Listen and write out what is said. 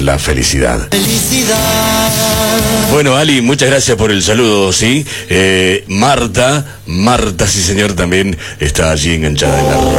la felicidad. Felicidad. Bueno, Ali, muchas gracias por el saludo, ¿sí? Marta, sí señor, también está allí enganchada en la radio.